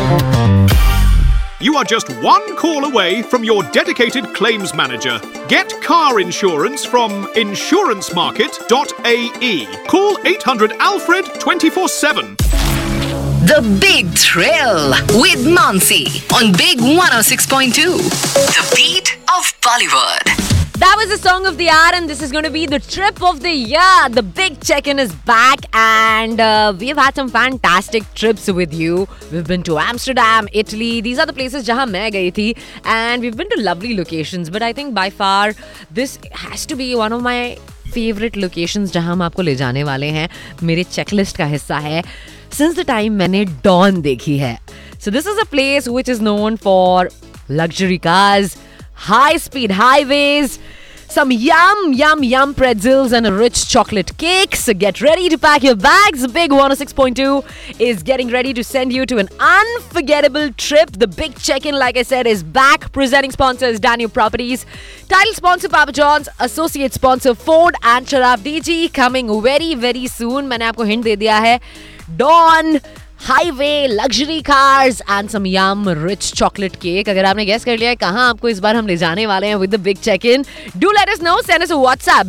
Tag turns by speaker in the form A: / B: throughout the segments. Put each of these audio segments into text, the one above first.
A: You are just one call away from your dedicated claims manager. Get car insurance from insurancemarket.ae. Call 800-ALFRED 24/7.
B: The Big Thrill with Mansi on Big 106.2. The beat of Bollywood.
C: That was the song of the hour, and this is going to be the trip of the year. The big check-in is back, and we've had some fantastic trips with you. We've been to Amsterdam, Italy. These are the places जहाँ मैं गई थी, and we've been to lovely locations. But I think by far this has to be one of my favorite locations जहाँ हम आपको ले जाने वाले हैं. मेरे checklist का हिस्सा है since the time मैंने Dawn देखी है. So this is a place which is known for luxury cars, high-speed highways, some yum pretzels and a rich chocolate cake. So get ready to pack your bags. Big 106.2 is getting ready to send you to an unforgettable trip. The big check-in, like I said, is back. Presenting sponsors, Daniel Properties. Title sponsor, Papa John's. Associate sponsor, Ford and Sharaf DG. Coming very, very soon. मैंने आपको hint दे दिया है. Dawn, highway, luxury cars and some Yama rich chocolate cake. अगर आपने guess कर लिया है कहाँ आपको इस बार हम ले जाने वाले हैं with the big check in, do let us know. Send us a WhatsApp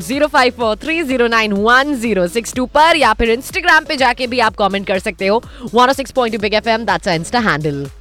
C: 0543091062 पर, या फिर इंस्टाग्राम पे जाके भी आप कमेंट कर सकते हो. 106.2 big FM, that's our Insta handle.